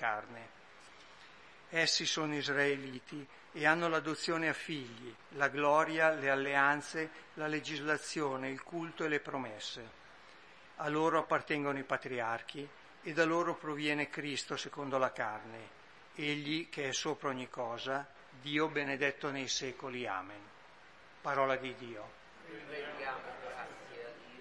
carne. Essi sono israeliti e hanno l'adozione a figli, la gloria, le alleanze, la legislazione, il culto e le promesse. A loro appartengono i patriarchi e da loro proviene Cristo secondo la carne, egli che è sopra ogni cosa, Dio benedetto nei secoli. Amen. Parola di Dio.